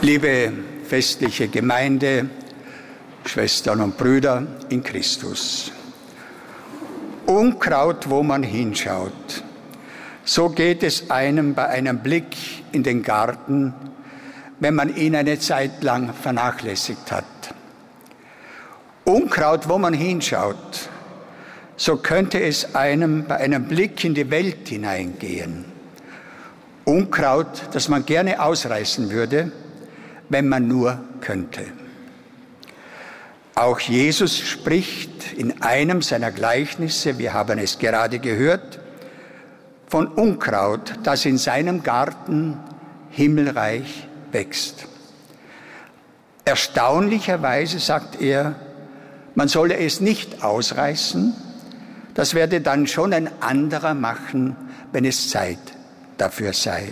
Liebe festliche Gemeinde, Schwestern und Brüder in Christus. Unkraut, wo man hinschaut. So geht es einem bei einem Blick in den Garten, wenn man ihn eine Zeit lang vernachlässigt hat. Unkraut, wo man hinschaut. So könnte es einem bei einem Blick in die Welt hineingehen. Unkraut, das man gerne ausreißen würde, wenn man nur könnte. Auch Jesus spricht in einem seiner Gleichnisse, wir haben es gerade gehört, von Unkraut, das in seinem Garten himmelreich wächst. Erstaunlicherweise sagt er, man solle es nicht ausreißen, das werde dann schon ein anderer machen, wenn es Zeit dafür sei.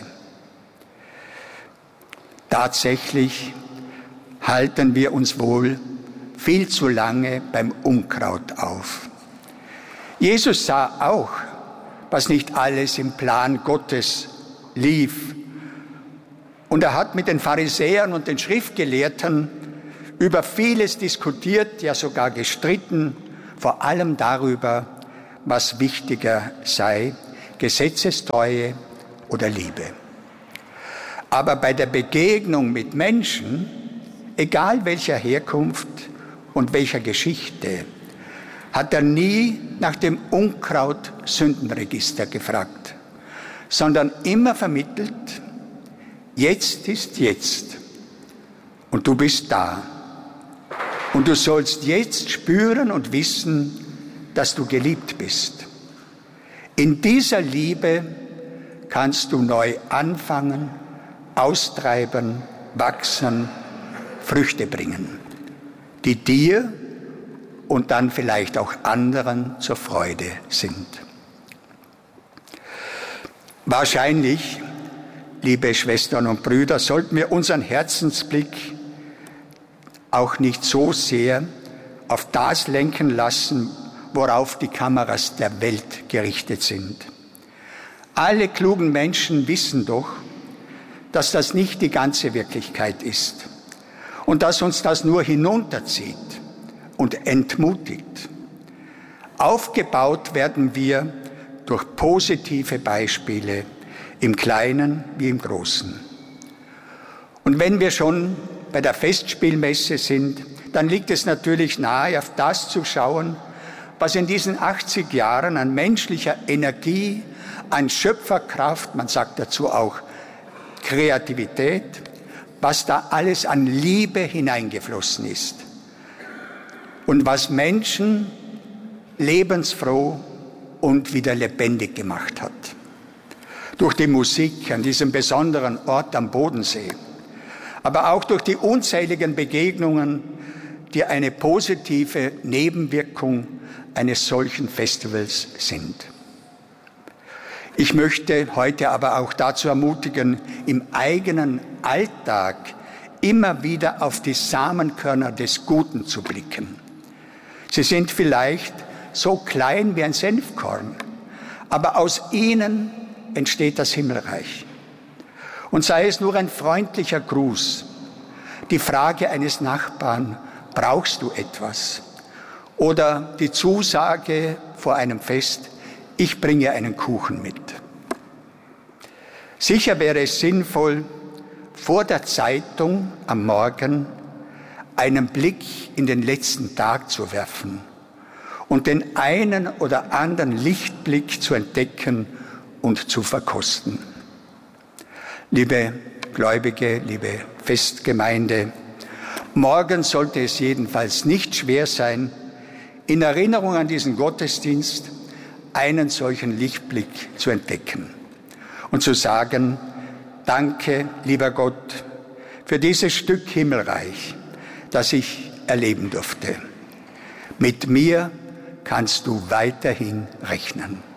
Tatsächlich halten wir uns wohl viel zu lange beim Unkraut auf. Jesus sah auch, was nicht alles im Plan Gottes lief. Und er hat mit den Pharisäern und den Schriftgelehrten über vieles diskutiert, ja sogar gestritten, vor allem darüber, was wichtiger sei, Gesetzestreue oder Liebe. Aber bei der Begegnung mit Menschen, egal welcher Herkunft und welcher Geschichte, hat er nie nach dem Unkraut-Sündenregister gefragt, sondern immer vermittelt, jetzt ist jetzt und du bist da. Und du sollst jetzt spüren und wissen, dass du geliebt bist. In dieser Liebe kannst du neu anfangen, austreiben, wachsen, Früchte bringen, die dir und dann vielleicht auch anderen zur Freude sind. Wahrscheinlich, liebe Schwestern und Brüder, sollten wir unseren Herzensblick auch nicht so sehr auf das lenken lassen, worauf die Kameras der Welt gerichtet sind. Alle klugen Menschen wissen doch, dass das nicht die ganze Wirklichkeit ist und dass uns das nur hinunterzieht und entmutigt. Aufgebaut werden wir durch positive Beispiele im Kleinen wie im Großen. Und wenn wir schon bei der Festspielmesse sind, dann liegt es natürlich nahe, auf das zu schauen, was in diesen 80 Jahren an menschlicher Energie, an Schöpferkraft, man sagt dazu auch Kreativität, was da alles an Liebe hineingeflossen ist und was Menschen lebensfroh und wieder lebendig gemacht hat. Durch die Musik an diesem besonderen Ort am Bodensee, aber auch durch die unzähligen Begegnungen, die eine positive Nebenwirkung eines solchen Festivals sind. Ich möchte heute aber auch dazu ermutigen, im eigenen Alltag immer wieder auf die Samenkörner des Guten zu blicken. Sie sind vielleicht so klein wie ein Senfkorn, aber aus ihnen entsteht das Himmelreich. Und sei es nur ein freundlicher Gruß, die Frage eines Nachbarn, brauchst du etwas? Oder die Zusage vor einem Fest, ich bringe einen Kuchen mit. Sicher wäre es sinnvoll, vor der Zeitung am Morgen einen Blick in den letzten Tag zu werfen und den einen oder anderen Lichtblick zu entdecken und zu verkosten. Liebe Gläubige, liebe Festgemeinde, morgen sollte es jedenfalls nicht schwer sein, in Erinnerung an diesen Gottesdienst einen solchen Lichtblick zu entdecken und zu sagen, danke, lieber Gott, für dieses Stück Himmelreich, das ich erleben durfte. Mit mir kannst du weiterhin rechnen.